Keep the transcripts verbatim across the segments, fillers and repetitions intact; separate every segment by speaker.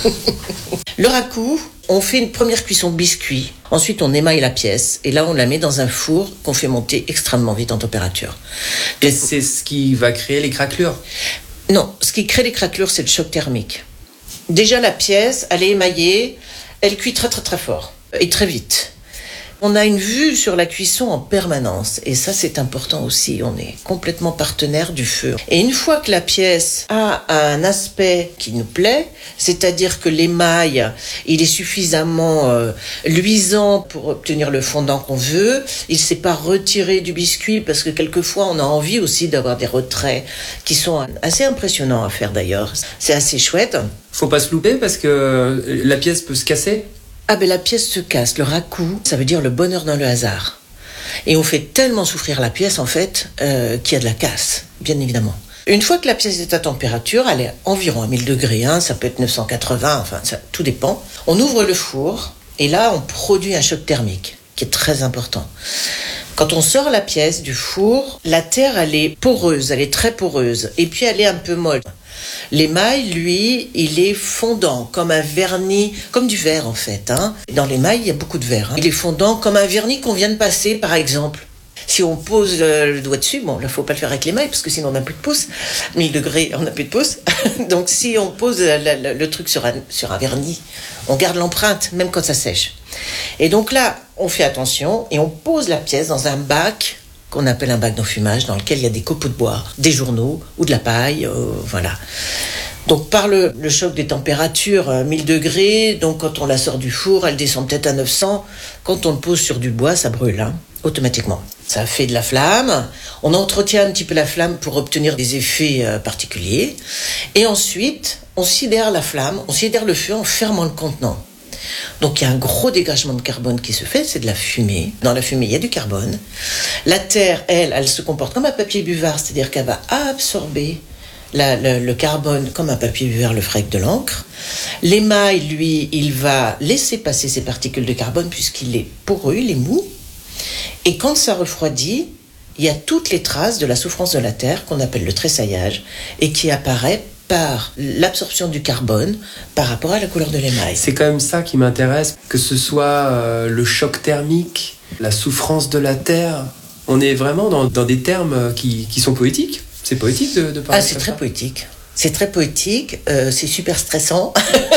Speaker 1: Le raku, on fait une première cuisson de biscuit. Ensuite, on émaille la pièce. Et là, on la met dans un four qu'on fait monter extrêmement vite en température.
Speaker 2: Et c'est ce qui va créer les craquelures?
Speaker 1: Non, ce qui crée les craquelures, c'est le choc thermique. Déjà, la pièce, elle est émaillée, elle cuit très très très fort et très vite. On a une vue sur la cuisson en permanence et ça c'est important aussi, on est complètement partenaire du feu. Et une fois que la pièce a un aspect qui nous plaît, c'est-à-dire que l'émail il est suffisamment euh, luisant pour obtenir le fondant qu'on veut, il ne s'est pas retiré du biscuit parce que quelquefois on a envie aussi d'avoir des retraits qui sont assez impressionnants à faire d'ailleurs. C'est assez chouette.
Speaker 2: Faut pas se louper parce que la pièce peut se casser.
Speaker 1: Ah ben la pièce se casse, le raku, ça veut dire le bonheur dans le hasard. Et on fait tellement souffrir la pièce en fait euh, qu'il y a de la casse, bien évidemment. Une fois que la pièce est à température, elle est environ à mille degrés, hein, ça peut être neuf cent quatre-vingts, enfin ça, tout dépend. On ouvre le four et là on produit un choc thermique qui est très important. Quand on sort la pièce du four, la terre elle est poreuse, elle est très poreuse et puis elle est un peu molle. L'émail, lui, il est fondant, comme un vernis, comme du verre en fait. Hein. Dans l'émail, il y a beaucoup de verre. Hein. Il est fondant comme un vernis qu'on vient de passer, par exemple. Si on pose le, le doigt dessus, bon, là, faut pas le faire avec l'émail, parce que sinon on n'a plus de pouce. mille degrés, on n'a plus de pouce. Donc, si on pose le, le, le truc sur un, sur un vernis, on garde l'empreinte, même quand ça sèche. Et donc là, on fait attention et on pose la pièce dans un bac qu'on appelle un bac d'enfumage, dans lequel il y a des copeaux de bois, des journaux ou de la paille, euh, voilà. Donc par le, le choc des températures, euh, mille degrés, donc quand on la sort du four, elle descend peut-être à neuf cents. Quand on le pose sur du bois, ça brûle, hein, automatiquement. Ça fait de la flamme. On entretient un petit peu la flamme pour obtenir des effets euh, particuliers. Et ensuite, on sidère la flamme, on sidère le feu en fermant le contenant. Donc il y a un gros dégagement de carbone qui se fait, c'est de la fumée. Dans la fumée, il y a du carbone. La terre, elle, elle se comporte comme un papier buvard, c'est-à-dire qu'elle va absorber la, le, le carbone comme un papier buvard le ferait avec de l'encre. L'émail, lui, il va laisser passer ces particules de carbone puisqu'il est poreux, il est mou. Et quand ça refroidit, il y a toutes les traces de la souffrance de la terre qu'on appelle le tressaillage et qui apparaît par l'absorption du carbone par rapport à la couleur de l'émail.
Speaker 2: C'est quand même ça qui m'intéresse, que ce soit euh, le choc thermique, la souffrance de la terre. On est vraiment dans, dans des termes qui, qui sont poétiques. C'est poétique de, de parler.
Speaker 1: Ah, c'est très ça. poétique. C'est très poétique, euh, c'est super stressant.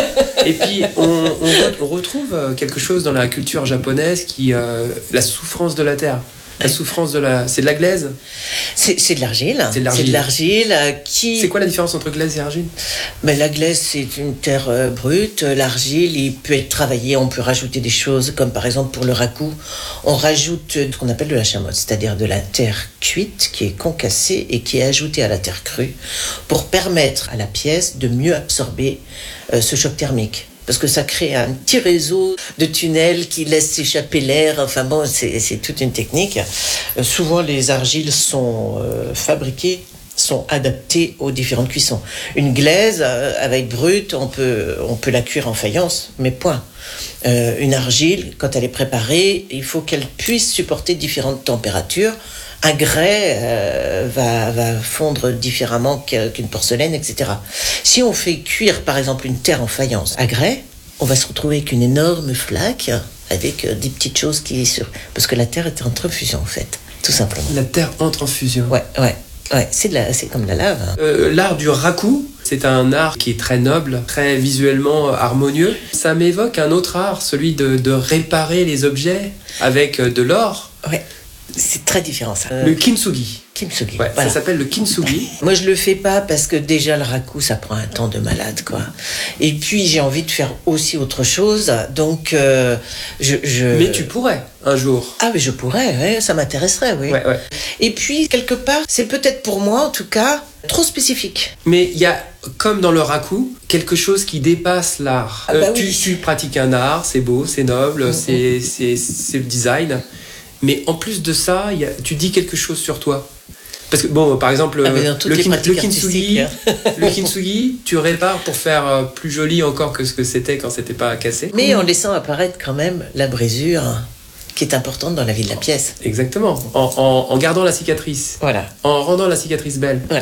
Speaker 2: Et puis, on, on, on retrouve quelque chose dans la culture japonaise qui euh, la souffrance de la terre. La souffrance de la... C'est de la glaise?
Speaker 1: C'est, c'est de l'argile.
Speaker 2: C'est de l'argile.
Speaker 1: C'est de l'argile euh, qui...
Speaker 2: C'est quoi la différence entre glaise et argile?
Speaker 1: Ben, la glaise, c'est une terre euh, brute. L'argile, il peut être travaillé. On peut rajouter des choses, comme par exemple pour le raku, on rajoute ce qu'on appelle de la chamotte, c'est-à-dire de la terre cuite qui est concassée et qui est ajoutée à la terre crue pour permettre à la pièce de mieux absorber euh, ce choc thermique. Parce que ça crée un petit réseau de tunnels qui laisse s'échapper l'air. Enfin bon, c'est, c'est toute une technique. Euh, souvent, les argiles sont euh, fabriquées, sont adaptées aux différentes cuissons. Une glaise, euh, avec brute, on peut, on peut la cuire en faïence, mais point. Euh, une argile, quand elle est préparée, il faut qu'elle puisse supporter différentes températures. Un grès euh, va, va fondre différemment qu'une porcelaine, et cetera. Si on fait cuire, par exemple, une terre en faïence à grès, on va se retrouver avec une énorme flaque avec euh, des petites choses qui... Sur... Parce que la terre est en fusion, en fait, tout simplement.
Speaker 2: La terre entre en fusion.
Speaker 1: Ouais, ouais, ouais. C'est, de la, c'est comme de la lave. Hein.
Speaker 2: Euh, l'art du raku, c'est un art qui est très noble, très visuellement harmonieux. Ça m'évoque un autre art, celui de, de réparer les objets avec de l'or.
Speaker 1: Ouais. C'est très différent, ça.
Speaker 2: Le kintsugi.
Speaker 1: Kintsugi.
Speaker 2: Ouais,
Speaker 1: voilà.
Speaker 2: Ça s'appelle le kintsugi.
Speaker 1: Moi, je le fais pas parce que déjà, le raku, ça prend un temps de malade, quoi. Et puis, j'ai envie de faire aussi autre chose. Donc, euh, je, je...
Speaker 2: Mais tu pourrais, un jour.
Speaker 1: Ah, mais je pourrais, ouais, ça m'intéresserait, oui.
Speaker 2: Ouais, ouais.
Speaker 1: Et puis, quelque part, c'est peut-être pour moi, en tout cas, trop spécifique.
Speaker 2: Mais il y a, comme dans le raku, quelque chose qui dépasse l'art.
Speaker 1: Ah, bah
Speaker 2: euh,
Speaker 1: oui.
Speaker 2: tu, tu pratiques un art, c'est beau, c'est noble,
Speaker 1: mm-hmm.
Speaker 2: c'est, c'est, c'est le design. Mais en plus de ça, y a, tu dis quelque chose sur toi. Parce que, bon, par exemple,
Speaker 1: ah,
Speaker 2: le, kin, le, kintsugi,
Speaker 1: hein.
Speaker 2: le kintsugi, tu répares pour faire plus joli encore que ce que c'était quand c'était pas cassé.
Speaker 1: Mais en laissant apparaître quand même la brisure qui est importante dans la vie de la pièce.
Speaker 2: Exactement. En, en, en gardant la cicatrice.
Speaker 1: Voilà.
Speaker 2: En rendant la cicatrice belle.
Speaker 1: Voilà.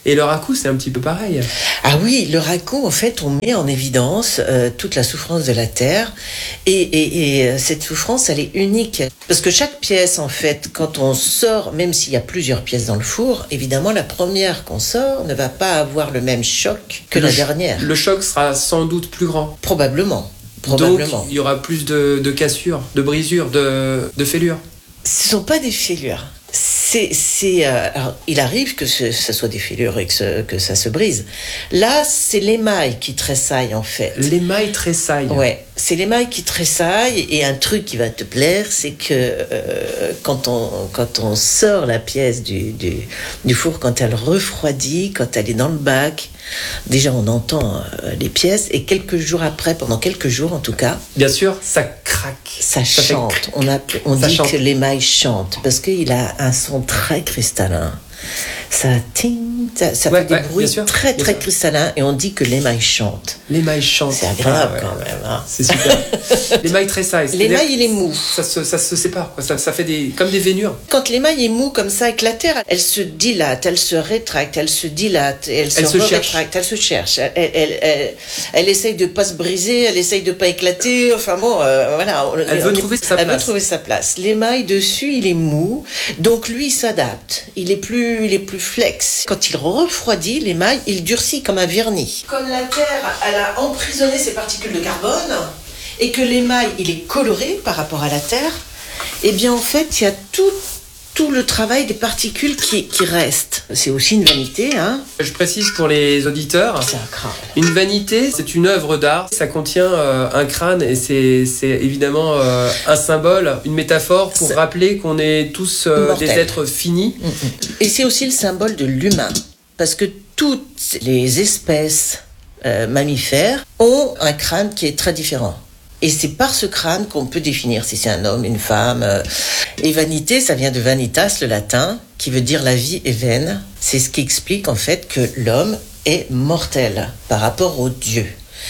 Speaker 2: Et le raku, c'est un petit peu pareil.
Speaker 1: Ah oui, le raku, en fait, on met en évidence euh, toute la souffrance de la terre. Et, et, et cette souffrance, elle est unique. Parce que chaque pièce, en fait, quand on sort, même s'il y a plusieurs pièces dans le four, évidemment, la première qu'on sort ne va pas avoir le même choc que
Speaker 2: le
Speaker 1: la
Speaker 2: ch-
Speaker 1: dernière.
Speaker 2: Le choc sera sans doute plus grand.
Speaker 1: Probablement. Probablement.
Speaker 2: Donc, il y aura plus de, de cassures, de brisures, de, de fêlures.
Speaker 1: Ce ne sont pas des fêlures. C'est, c'est, euh, alors, il arrive que ce, ça soit des fêlures et que, ce, que ça se brise. Là, c'est l'émail qui tressaille, en fait.
Speaker 2: L'émail tressaille.
Speaker 1: Ouais, c'est l'émail qui tressaille. Et un truc qui va te plaire, c'est que euh, quand, on, quand on sort la pièce du, du, du four, quand elle refroidit, quand elle est dans le bac, déjà on entend euh, les pièces. Et quelques jours après, pendant quelques jours en tout cas,
Speaker 2: bien sûr, ça craque.
Speaker 1: Ça, ça chante. On, a, on ça dit chante. Que l'émail chante parce qu'il a un son très cristallin. Ça, ting, ça, ça ouais, fait des ouais, bruits sûr, très très cristallins et on dit que l'émail chante.
Speaker 2: L'émail chante.
Speaker 1: C'est agréable ah, ouais. quand même. Hein.
Speaker 2: C'est super. L'émail tressaille.
Speaker 1: L'émail il est mou.
Speaker 2: Ça se, ça se sépare. Quoi. Ça, ça fait des, comme des vénures.
Speaker 1: Quand l'émail est mou comme ça avec la terre, elle se dilate, elle se rétracte, elle se dilate, elle,
Speaker 2: elle
Speaker 1: se,
Speaker 2: se
Speaker 1: rétracte, elle se cherche. Elle, elle, elle, elle, elle essaye de pas se briser, elle essaye de pas éclater. Enfin bon, euh, voilà.
Speaker 2: Elle veut trouver sa
Speaker 1: elle
Speaker 2: place.
Speaker 1: veut trouver sa place. L'émail dessus, il est mou, donc lui il s'adapte. Il est plus, il est plus flex. Quand il refroidit l'émail, il durcit comme un vernis. Comme la terre, elle a emprisonné ses particules de carbone et que l'émail, il est coloré par rapport à la terre, eh bien en fait, il y a tout, tout le travail des particules qui, qui restent. C'est aussi une vanité, hein.
Speaker 2: Je précise pour les auditeurs,
Speaker 1: c'est un crâne.
Speaker 2: Une vanité, c'est une œuvre d'art. Ça contient euh, un crâne et c'est, c'est évidemment euh, un symbole, une métaphore pour c'est... rappeler qu'on est tous euh, des êtres finis.
Speaker 1: Et c'est aussi le symbole de l'humain. Parce que toutes les espèces euh, mammifères ont un crâne qui est très différent. Et c'est par ce crâne qu'on peut définir si c'est un homme, une femme. Et vanité, ça vient de vanitas, le latin, qui veut dire la vie est vaine. C'est ce qui explique en fait que l'homme est mortel par rapport aux dieux.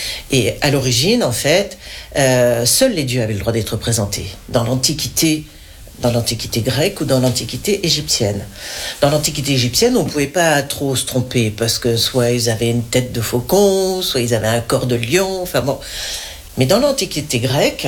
Speaker 1: Et à l'origine, en fait, euh, seuls les dieux avaient le droit d'être représentés. Dans l'Antiquité, dans l'Antiquité grecque ou dans l'Antiquité égyptienne. Dans l'Antiquité égyptienne, on ne pouvait pas trop se tromper parce que soit ils avaient une tête de faucon, soit ils avaient un corps de lion, enfin bon... Mais dans l'Antiquité grecque,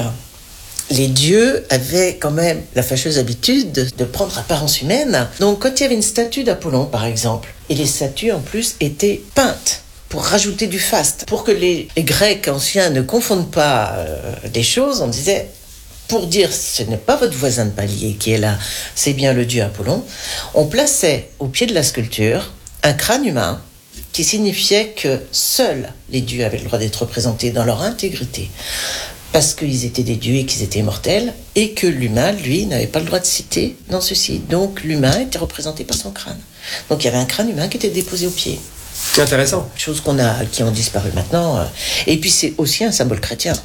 Speaker 1: les dieux avaient quand même la fâcheuse habitude de, de prendre apparence humaine. Donc quand il y avait une statue d'Apollon, par exemple, et les statues en plus étaient peintes pour rajouter du faste, pour que les, les Grecs anciens ne confondent pas euh, les choses, on disait, pour dire ce n'est pas votre voisin de palier qui est là, c'est bien le dieu Apollon, on plaçait au pied de la sculpture un crâne humain, qui signifiait que seuls les dieux avaient le droit d'être représentés dans leur intégrité, parce qu'ils étaient des dieux et qu'ils étaient immortels, et que l'humain, lui, n'avait pas le droit de citer dans ceci. Donc l'humain était représenté par son crâne. Donc il y avait un crâne humain qui était déposé au pied.
Speaker 2: Intéressant.
Speaker 1: Chose qu'on a, qui ont disparu maintenant. Et puis c'est aussi un symbole chrétien.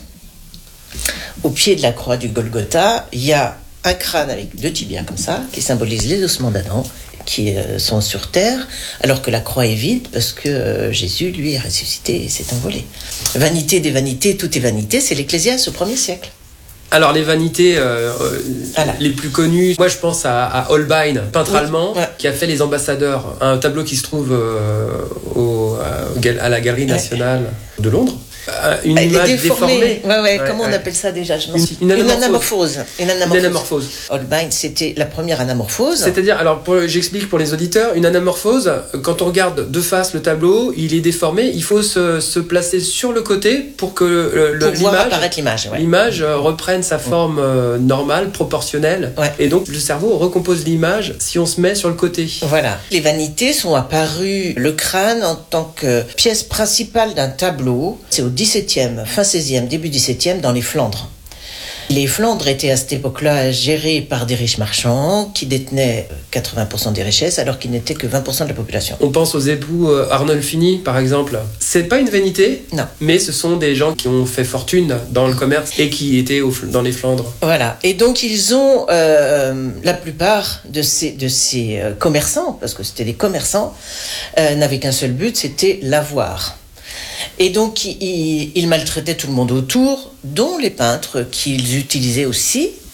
Speaker 1: Au pied de la croix du Golgotha, il y a un crâne avec deux tibias comme ça, qui symbolise les ossements d'Adam, qui sont sur terre, alors que la croix est vide, parce que euh, Jésus, lui, est ressuscité et s'est envolé. Vanité des vanités, tout est vanité, c'est l'Ecclésiaste au premier siècle.
Speaker 2: Alors les vanités euh, voilà. les plus connues, moi je pense à, à Holbein, peintre oui. allemand, ouais. qui a fait Les Ambassadeurs, un tableau qui se trouve euh, au, à la Galerie nationale ouais. de Londres. Une Elle image déformée. déformée.
Speaker 1: Ouais, ouais. Comment ouais. on appelle ça déjà Je
Speaker 2: une, une,
Speaker 1: une anamorphose. Une anamorphose.
Speaker 2: Une anamorphose.
Speaker 1: Holbein, c'était la première anamorphose.
Speaker 2: C'est-à-dire, alors pour, j'explique pour les auditeurs, une anamorphose, quand on regarde de face le tableau, il est déformé, il faut se, se placer sur le côté pour que le,
Speaker 1: pour
Speaker 2: l'image,
Speaker 1: voir apparaître l'image, ouais.
Speaker 2: l'image reprenne sa forme euh, normale, proportionnelle. Ouais. Et donc le cerveau recompose l'image si on se met sur le côté.
Speaker 1: Voilà. Les vanités sont apparues, le crâne en tant que pièce principale d'un tableau. C'est au dix-septième, fin seizième, début dix-septième, dans les Flandres. Les Flandres étaient à cette époque-là gérés par des riches marchands qui détenaient quatre-vingts pour cent des richesses alors qu'ils n'étaient que vingt pour cent de la population.
Speaker 2: On pense aux époux Arnolfini, par exemple. C'est pas une vanité,
Speaker 1: non.
Speaker 2: Mais ce sont des gens qui ont fait fortune dans le commerce et qui étaient au, dans les Flandres.
Speaker 1: Voilà. Et donc ils ont, euh, la plupart de ces, de ces euh, commerçants, parce que c'était des commerçants, euh, n'avaient qu'un seul but, c'était l'avoir. Et donc, ils, ils maltraitaient tout le monde autour, dont les peintres qu'ils utilisaient aussi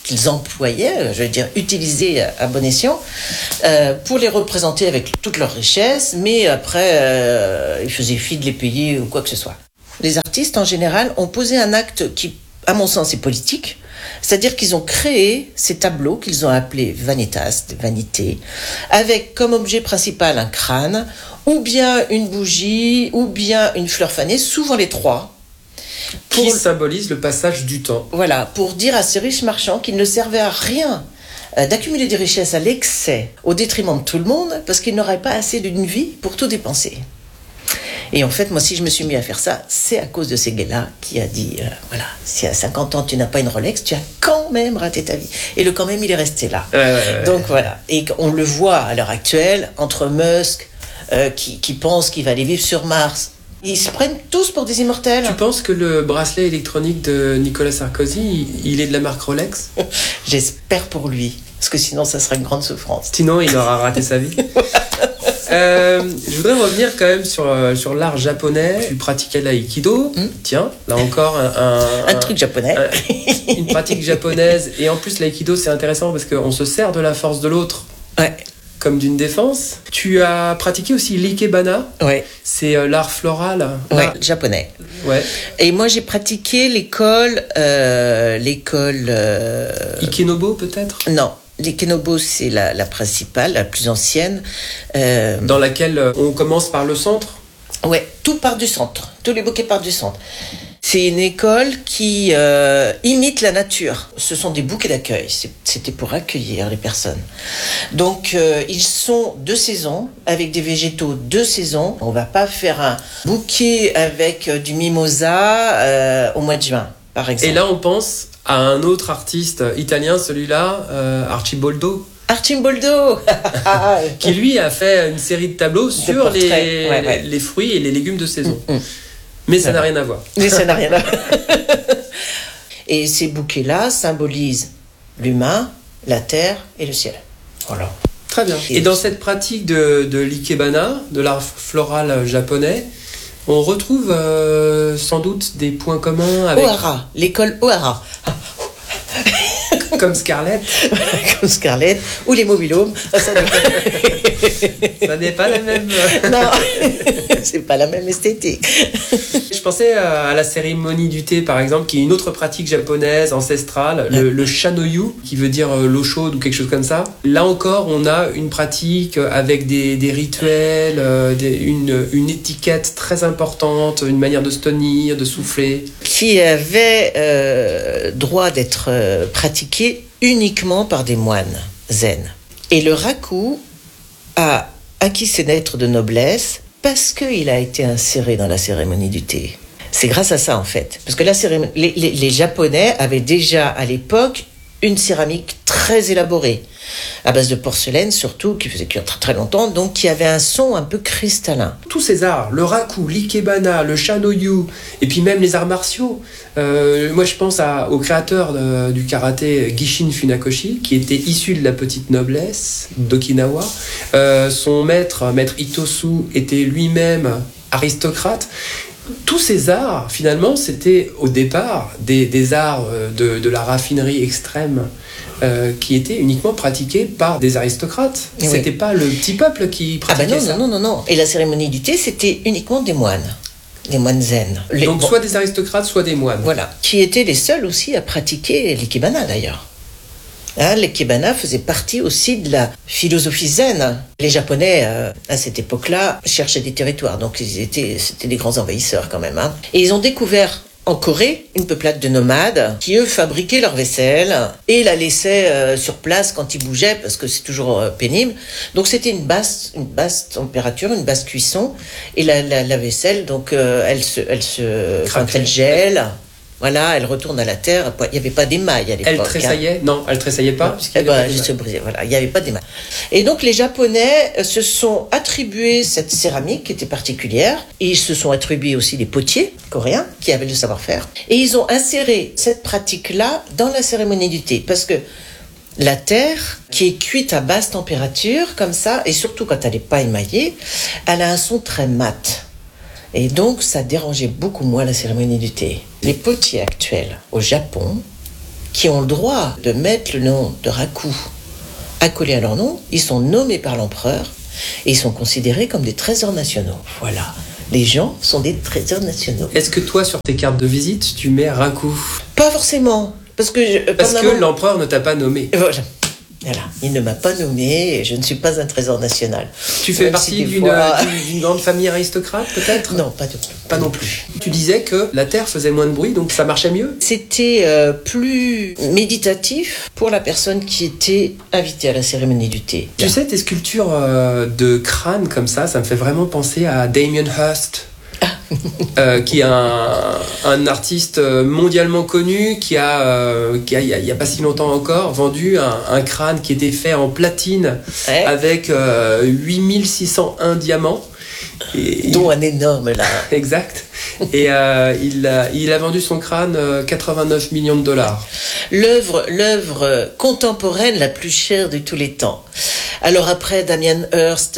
Speaker 1: qu'ils employaient, je veux dire utilisaient à bon escient, euh, pour les représenter avec toute leur richesse, mais après euh, ils faisaient fi de les payer ou quoi que ce soit. Les artistes en général ont posé un acte qui, à mon sens, est politique, c'est-à-dire qu'ils ont créé ces tableaux qu'ils ont appelés vanitas, vanité, avec comme objet principal un crâne, ou bien une bougie, ou bien une fleur fanée, souvent les trois.
Speaker 2: Pour... Qui symbolise le passage du temps.
Speaker 1: Voilà, pour dire à ces riches marchands qu'ils ne servaient à rien euh, d'accumuler des richesses à l'excès, au détriment de tout le monde, parce qu'ils n'auraient pas assez d'une vie pour tout dépenser. Et en fait, moi, si je me suis mis à faire ça, c'est à cause de ces gars-là qui a dit, euh, voilà, si à cinquante ans, tu n'as pas une Rolex, tu as quand même raté ta vie. Et le quand même, il est resté là.
Speaker 2: Ouais, ouais, ouais.
Speaker 1: Donc voilà. Et on le voit à l'heure actuelle, entre Musk, euh, qui, qui pense qu'il va aller vivre sur Mars, ils se prennent tous pour des immortels.
Speaker 2: Tu penses que le bracelet électronique de Nicolas Sarkozy, il est de la marque Rolex ?
Speaker 1: J'espère pour lui, parce que sinon, ça serait une grande souffrance.
Speaker 2: Sinon, il aura raté sa vie. Euh, je voudrais revenir quand même sur, euh, sur l'art japonais. Tu pratiquais l'aïkido. Mmh. Tiens, là encore un, un,
Speaker 1: un, un truc japonais.
Speaker 2: Un, une pratique japonaise. Et en plus, l'aïkido, c'est intéressant parce qu'on se sert de la force de l'autre.
Speaker 1: Ouais.
Speaker 2: Comme d'une défense. Tu as pratiqué aussi l'ikebana.
Speaker 1: Ouais.
Speaker 2: C'est euh, l'art floral.
Speaker 1: Ouais, japonais.
Speaker 2: Ouais.
Speaker 1: Et moi, j'ai pratiqué l'école... Euh, l'école... Euh...
Speaker 2: Ikenobo, peut-être ?
Speaker 1: Non. L'Ikenobo, c'est la, la principale, la plus ancienne. Euh...
Speaker 2: Dans laquelle on commence par le centre ?
Speaker 1: Ouais, tout part du centre. Tous les bouquets partent du centre. C'est une école qui euh, imite la nature. Ce sont des bouquets d'accueil. C'est, c'était pour accueillir les personnes. Donc, euh, ils sont de saison, avec des végétaux de saison. On va pas faire un bouquet avec du mimosa euh, au mois de juin, par exemple.
Speaker 2: Et là, on pense à un autre artiste italien, celui-là, euh, Arciboldo.
Speaker 1: Arcimboldo
Speaker 2: qui lui a fait une série de tableaux sur
Speaker 1: de
Speaker 2: les,
Speaker 1: ouais, ouais.
Speaker 2: les fruits et les légumes de saison.
Speaker 1: Mmh, mmh.
Speaker 2: Mais ça ouais. n'a rien à voir.
Speaker 1: Mais ça n'a rien à voir. Et ces bouquets-là symbolisent l'humain, la terre et le ciel. Voilà.
Speaker 2: Très bien. Et, et dans cette pratique de, de l'ikebana, de l'art floral japonais, on retrouve euh, sans doute des points communs avec...
Speaker 1: Ohara, l'école Ohara.
Speaker 2: Comme Scarlett.
Speaker 1: Comme Scarlett, ou les mobilhomes. Ça,
Speaker 2: ça n'est pas la même...
Speaker 1: Non, c'est pas la même esthétique.
Speaker 2: Je pensais à la cérémonie du thé, par exemple, qui est une autre pratique japonaise, ancestrale, le, le shanoyu, qui veut dire l'eau chaude ou quelque chose comme ça. Là encore, on a une pratique avec des, des rituels, des, une, une étiquette très importante, une manière de se tenir, de souffler.
Speaker 1: Qui avait euh, droit d'être euh, pratiqué uniquement par des moines zen. Et le raku a acquis ses lettres de noblesse parce qu'il a été inséré dans la cérémonie du thé. C'est grâce à ça, en fait. Parce que la cérémonie, les, les, les Japonais avaient déjà, à l'époque, une céramique très élaborée, à base de porcelaine surtout, qui faisait cuire très, très longtemps, donc qui avait un son un peu cristallin.
Speaker 2: Tous ces arts, le raku, l'ikebana, le shanoyu, et puis même les arts martiaux. Euh, moi, je pense à, au créateur de, du karaté, Gishin Funakoshi, qui était issu de la petite noblesse d'Okinawa. Euh, son maître, maître Itosu, était lui-même aristocrate. Tous ces arts, finalement, c'était au départ des, des arts de, de la raffinerie extrême euh, qui étaient uniquement pratiqués par des aristocrates. Oui. C'était pas le petit peuple qui pratiquait
Speaker 1: ah ben non,
Speaker 2: ça.
Speaker 1: Non, non, non, non. Et la cérémonie du thé, c'était uniquement des moines. Des moines zen. Les,
Speaker 2: Donc, bon, soit des aristocrates, soit des moines.
Speaker 1: Voilà. Qui étaient les seuls aussi à pratiquer l'ikebana, d'ailleurs. Hein, l'ikebana faisait partie aussi de la philosophie zen. Les Japonais, euh, à cette époque-là, cherchaient des territoires, donc ils étaient, c'était des grands envahisseurs quand même. Hein. Et ils ont découvert en Corée une peuplade de nomades qui, eux, fabriquaient leur vaisselle et la laissaient euh, sur place quand ils bougeaient, parce que c'est toujours euh, pénible. Donc c'était une basse, une basse température, une basse cuisson, et la, la, la vaisselle, donc euh, elle se, elle se, quand elle gèle. Voilà, elle retourne à la terre. Il n'y avait pas d'émail à l'époque.
Speaker 2: Elle tressaillait ? Non, elle tressaillait pas.
Speaker 1: Eh ben, elle se brisait. Voilà, il n'y avait pas d'émail. Et donc les Japonais se sont attribués cette céramique qui était particulière. Et ils se sont attribués aussi des potiers coréens qui avaient le savoir-faire. Et ils ont inséré cette pratique-là dans la cérémonie du thé, parce que la terre, qui est cuite à basse température comme ça, et surtout quand elle n'est pas émaillée, elle a un son très mat. Et donc, ça dérangeait beaucoup moins la cérémonie du thé. Les potiers actuels au Japon, qui ont le droit de mettre le nom de Raku accolé à leur nom, ils sont nommés par l'empereur et ils sont considérés comme des trésors nationaux. Voilà. Les gens sont des trésors nationaux.
Speaker 2: Est-ce que toi, sur tes cartes de visite, tu mets Raku ?
Speaker 1: Pas forcément. Parce que, je,
Speaker 2: parce que moment... l'empereur ne t'a pas nommé.
Speaker 1: Voilà. Voilà. Il ne m'a pas nommé et je ne suis pas un trésor national.
Speaker 2: Tu fais Même partie si d'une, fois... d'une grande famille aristocrate, peut-être ?
Speaker 1: Non, pas du tout.
Speaker 2: Pas non plus. Tu disais que la terre faisait moins de bruit, donc ça marchait mieux ?
Speaker 1: C'était euh, plus méditatif pour la personne qui était invitée à la cérémonie du thé.
Speaker 2: Tu sais, tes sculptures euh, de crâne comme ça, ça me fait vraiment penser à Damien Hirst. euh, qui est un, un artiste mondialement connu qui a, euh, qui a il n'y a, a pas si longtemps encore vendu un, un crâne qui était fait en platine ouais. avec euh, huit mille six cent un diamants
Speaker 1: et, dont un énorme là.
Speaker 2: Exact. Et euh, il, a, il a vendu son crâne euh, quatre-vingt-neuf millions de dollars.
Speaker 1: L'œuvre, l'œuvre contemporaine la plus chère de tous les temps. Alors après, Damien Hirst...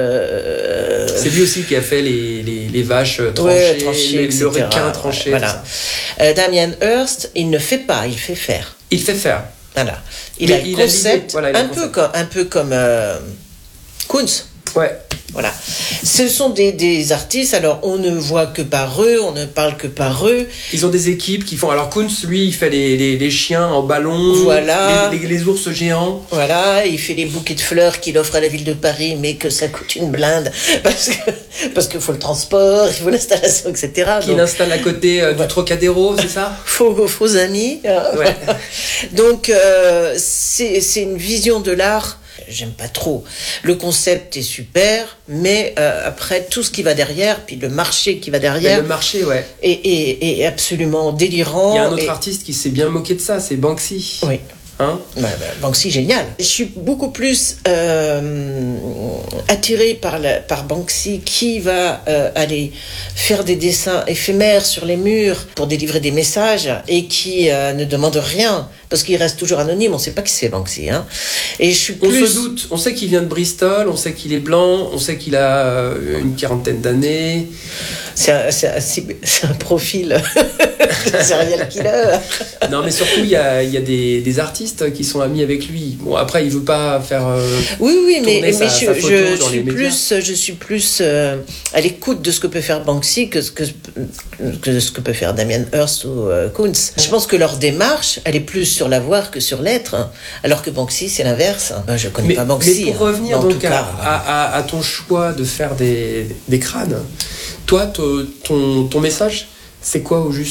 Speaker 1: Euh...
Speaker 2: C'est lui aussi qui a fait les, les, les vaches tranchées,
Speaker 1: ouais, tranchées
Speaker 2: le, le requin tranché.
Speaker 1: Voilà. Euh, Damien Hirst, il ne fait pas, il fait faire.
Speaker 2: Il fait faire.
Speaker 1: Voilà. Il Mais a le il concept, a voilà, il a un, concept. Peu comme, un peu comme euh, Kunz.
Speaker 2: Ouais.
Speaker 1: Voilà. Ce sont des, des artistes, alors on ne voit que par eux, on ne parle que par eux.
Speaker 2: Ils ont des équipes qui font... Alors Kunz, lui, il fait les, les, les chiens en ballon,
Speaker 1: voilà.
Speaker 2: les, les, les ours géants.
Speaker 1: Voilà, il fait les bouquets de fleurs qu'il offre à la ville de Paris, mais que ça coûte une blinde, parce que parce qu'il faut le transport, il faut l'installation, et cetera.
Speaker 2: Qu'il installe à côté euh, du Trocadéro, c'est ça ?
Speaker 1: Faux, faux amis.
Speaker 2: Ouais.
Speaker 1: Donc, euh, c'est, c'est une vision de l'art... J'aime pas trop. Le concept est super, mais euh, après, tout ce qui va derrière, puis le marché qui va derrière...
Speaker 2: Mais le marché, ouais.
Speaker 1: Est, est, est absolument délirant.
Speaker 2: Il y a un autre
Speaker 1: et...
Speaker 2: artiste qui s'est bien moqué de ça, c'est Banksy.
Speaker 1: Oui.
Speaker 2: Hein
Speaker 1: bah, bah, Banksy, génial. Je suis beaucoup plus euh, attirée par, la, par Banksy qui va euh, aller faire des dessins éphémères sur les murs pour délivrer des messages et qui euh, ne demande rien parce qu'il reste toujours anonyme. On ne sait pas qui c'est Banksy. Hein. Et je suis plus...
Speaker 2: On se doute. On sait qu'il vient de Bristol, on sait qu'il est blanc, on sait qu'il a euh, une quarantaine d'années.
Speaker 1: C'est un, c'est un, c'est un profil de serial killer.
Speaker 2: Non, mais surtout, il y a, y a des, des artistes qui sont amis avec lui. Bon, après, il veut pas faire. Euh,
Speaker 1: oui, oui, mais, mais
Speaker 2: sa,
Speaker 1: je,
Speaker 2: sa photo
Speaker 1: je,
Speaker 2: dans
Speaker 1: suis
Speaker 2: les
Speaker 1: plus, je suis plus euh, à l'écoute de ce que peut faire Banksy que ce que, que, ce que peut faire Damien Hirst ou euh, Kunz. Je pense que leur démarche, elle est plus sur l'avoir que sur l'être, hein, alors que Banksy, c'est l'inverse. Ben, je connais
Speaker 2: mais,
Speaker 1: pas Banksy.
Speaker 2: Mais pour revenir
Speaker 1: hein,
Speaker 2: donc à,
Speaker 1: cas,
Speaker 2: à, à, à ton choix de faire des, des crânes, toi, ton, ton message, c'est quoi au juste ?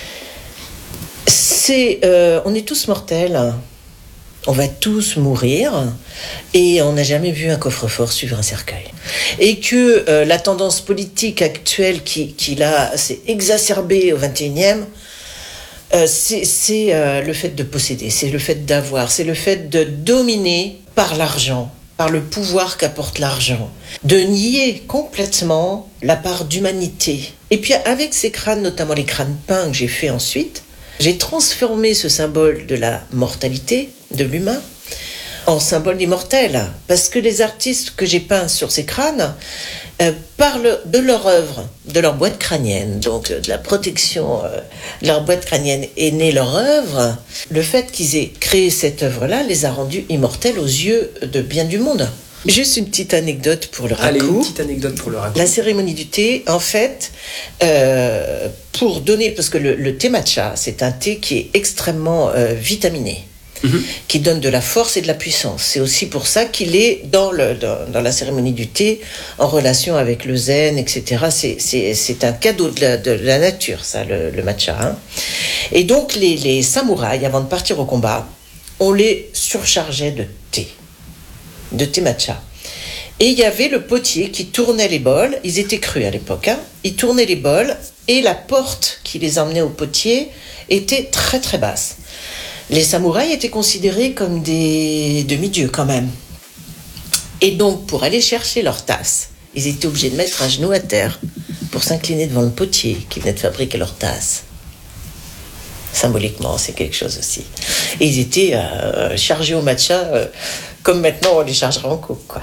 Speaker 1: C'est, euh, on est tous mortels, on va tous mourir, et on n'a jamais vu un coffre-fort suivre un cercueil. Et que euh, la tendance politique actuelle qui, qui là, s'est exacerbée au vingt et unième, euh, c'est, c'est euh, le fait de posséder, c'est le fait d'avoir, c'est le fait de dominer par l'argent, par le pouvoir qu'apporte l'argent, de nier complètement la part d'humanité. Et puis avec ces crânes, notamment les crânes peints que j'ai fait ensuite, j'ai transformé ce symbole de la mortalité, de l'humain, en symbole d'immortel. Parce que les artistes que j'ai peints sur ces crânes euh, parlent de leur œuvre, de leur boîte crânienne, donc de la protection euh, de leur boîte crânienne est née leur œuvre. Le fait qu'ils aient créé cette œuvre-là les a rendus immortels aux yeux de bien du monde. Juste une petite anecdote pour le raku.
Speaker 2: Allez, une petite anecdote pour le raku.
Speaker 1: La cérémonie du thé, en fait, euh, pour donner, parce que le, le thé matcha, c'est un thé qui est extrêmement euh, vitaminé, mm-hmm. qui donne de la force et de la puissance. C'est aussi pour ça qu'il est dans, le, dans, dans la cérémonie du thé, en relation avec le zen, et cetera. C'est, c'est, c'est un cadeau de la, de la nature, ça, le, le matcha. Hein. Et donc, les, les samouraïs, avant de partir au combat, on les surchargeait de thé. de thé matcha. Et il y avait le potier qui tournait les bols, ils étaient crus à l'époque, hein. Il tournait les bols et la porte qui les emmenait au potier était très très basse. Les samouraïs étaient considérés comme des demi-dieux quand même. Et donc pour aller chercher leur tasse, ils étaient obligés de mettre un genou à terre pour s'incliner devant le potier qui venait de fabriquer leur tasse. Symboliquement, c'est quelque chose aussi. Et ils étaient euh, chargés au matcha euh, comme maintenant on les chargera en coupe, quoi.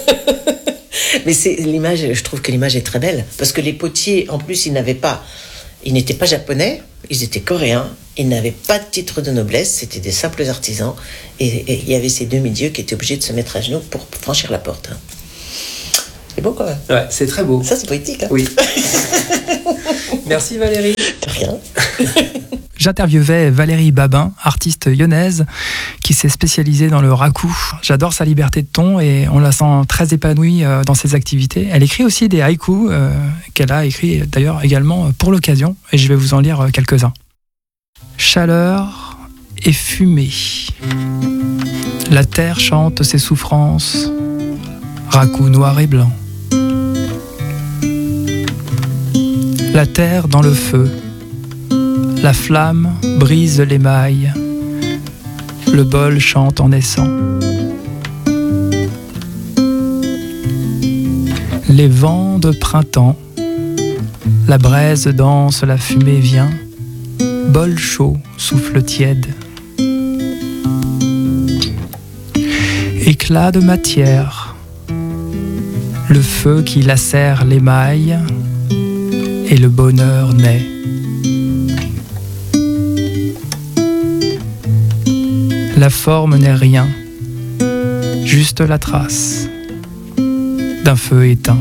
Speaker 1: Mais c'est l'image, je trouve que l'image est très belle parce que les potiers, en plus, ils n'avaient pas Ils n'étaient pas japonais, ils étaient coréens, ils n'avaient pas de titre de noblesse, c'était des simples artisans. Et il y avait ces demi-dieux qui étaient obligés de se mettre à genoux pour franchir la porte. Hein. C'est beau quand même.
Speaker 2: Ouais, c'est très beau.
Speaker 1: Ça, c'est poétique. Hein.
Speaker 2: Oui. Merci Valérie.
Speaker 1: De rien.
Speaker 3: J'interviewais Valérie Babin, artiste lyonnaise, qui s'est spécialisée dans le raku. J'adore sa liberté de ton et on la sent très épanouie dans ses activités. Elle écrit aussi des haïkus, euh, qu'elle a écrit d'ailleurs également pour l'occasion, et je vais vous en lire quelques-uns. Chaleur et fumée. La terre chante ses souffrances. Raku noir et blanc. La terre dans le feu. La flamme brise l'émail. Le bol chante en naissant. Les vents de printemps. La braise danse, la fumée vient. Bol chaud, souffle tiède. Éclat de matière. Le feu qui lacère l'émail. Et le bonheur naît. La forme n'est rien, juste la trace d'un feu éteint.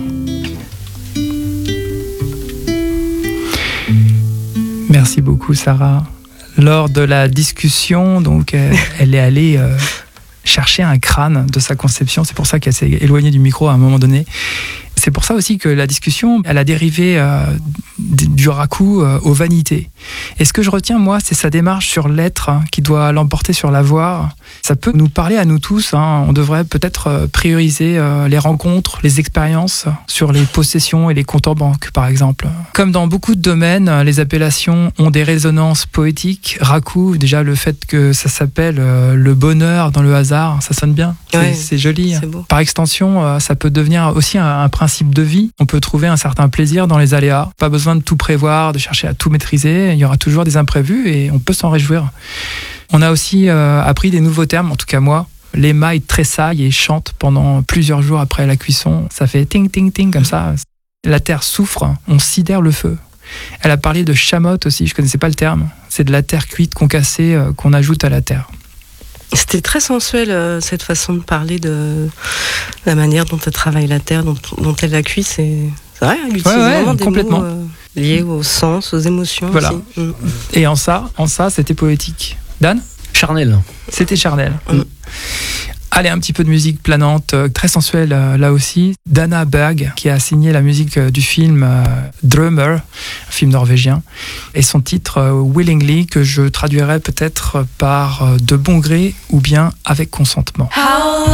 Speaker 3: Merci beaucoup Sarah. Lors de la discussion, donc, euh, elle est allée euh, chercher un crâne de sa conception. C'est pour ça qu'elle s'est éloignée du micro à un moment donné. C'est pour ça aussi que la discussion, elle a dérivé euh, du raku euh, aux vanités. Et ce que je retiens, moi, c'est sa démarche sur l'être hein, qui doit l'emporter sur l'avoir. Ça peut nous parler à nous tous. Hein. On devrait peut-être euh, prioriser euh, les rencontres, les expériences sur les possessions et les comptes en banque, par exemple. Comme dans beaucoup de domaines, les appellations ont des résonances poétiques. Raku, déjà le fait que ça s'appelle euh, le bonheur dans le hasard, ça sonne bien.
Speaker 4: Ouais,
Speaker 3: c'est, c'est joli.
Speaker 4: C'est beau.
Speaker 3: Par extension, euh, ça peut devenir aussi un, un principe de vie. On peut trouver un certain plaisir dans les aléas. Pas besoin de tout prévoir, de chercher à tout maîtriser. Il y aura toujours des imprévus et on peut s'en réjouir. On a aussi euh, appris des nouveaux termes, en tout cas moi. L'émail tressaille et chante pendant plusieurs jours après la cuisson. Ça fait ting ting ting comme ça. La terre souffre, on sidère le feu. Elle a parlé de chamotte aussi, je connaissais pas le terme. C'est de la terre cuite, concassée, euh, qu'on ajoute à la terre.
Speaker 4: C'était très sensuel, euh, cette façon de parler de la manière dont elle travaille la terre, dont, dont elle la cuit. C'est, c'est vrai, elle utilise
Speaker 3: ouais, ouais,
Speaker 4: vraiment des
Speaker 3: complètement.
Speaker 4: mots euh, liés au sens, aux émotions
Speaker 3: voilà.
Speaker 4: aussi. Mm.
Speaker 3: Et en ça, en ça, c'était poétique. Dan ?
Speaker 5: Charnel.
Speaker 3: C'était charnel.
Speaker 4: Mm.
Speaker 3: Allez, un petit peu de musique planante, euh, très sensuelle euh, là aussi. Dana Berg, qui a signé la musique euh, du film euh, Drummer, un film norvégien, et son titre euh, Willingly, que je traduirais peut-être par euh, de bon gré ou bien avec consentement.
Speaker 6: How